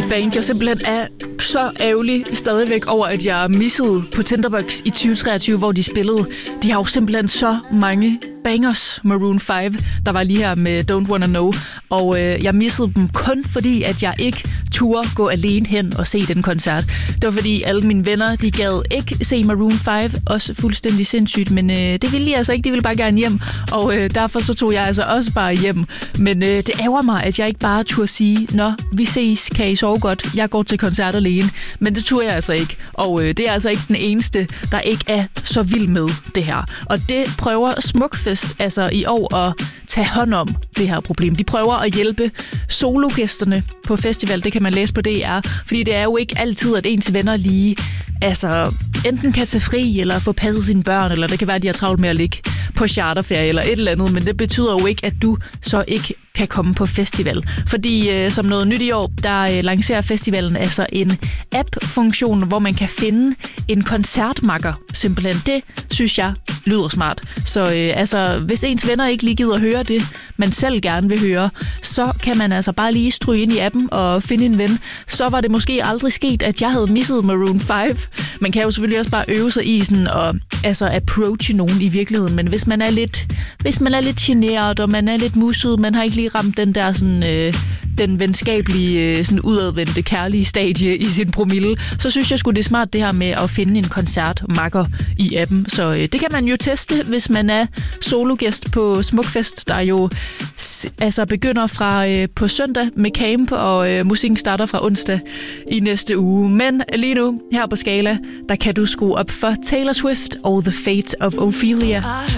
band, jeg simpelthen er så ærgerlig stadigvæk over, at jeg missede på Tinderbox i 2023, hvor de spillede. De har jo simpelthen så mange bangers, Maroon 5, der var lige her med Don't Wanna Know, og jeg missede dem kun fordi, at jeg ikke turde gå alene hen og se den koncert. Det var fordi alle mine venner, de gad ikke se Maroon 5, også fuldstændig sindssygt, men det ville de altså ikke, de ville bare gerne hjem, og derfor så tog jeg altså også bare hjem. Men det ærger mig, at jeg ikke bare turde sige, nå, vi ses, kan I sove godt, jeg går til koncert alene, men det turde jeg altså ikke, og det er altså ikke den eneste, der ikke er så vild med det her. Og det prøver Smukfest altså i år at tage hånd om det her problem. De prøver at hjælpe sologæsterne på festival, det kan man læse på DR, fordi det er jo ikke altid, at ens venner lige enten kan tage fri, eller få passet sine børn, eller det kan være, at de har travlt med at ligge på charterferie, eller et eller andet, men det betyder jo ikke, at du så ikke kan komme på festival. Fordi som noget nyt i år, der lancerer festivalen altså en app-funktion, hvor man kan finde en koncertmakker. Simpelthen det, synes jeg, lyder smart. Så hvis ens venner ikke lige gider at høre det, man selv gerne vil høre, så kan man altså bare lige stryge ind i appen og finde en ven. Så var det måske aldrig sket, at jeg havde misset Maroon 5. Man kan jo selvfølgelig også bare øve sig i sådan at approache nogen i virkeligheden, men hvis man er lidt generet, og man er lidt musset, man har ikke lige ramt den der sådan den venskabelige, sådan udadvendte, kærlige stadie i sin promille, så synes jeg sgu, det er smart det her med at finde en koncertmakker i appen. Så det kan man jo teste, hvis man er sologæst på Smukfest, der jo begynder fra på søndag med camp, og musikken starter fra onsdag i næste uge. Men lige nu, her på Skala, der kan du skrue op for Taylor Swift og The Fate of Ophelia.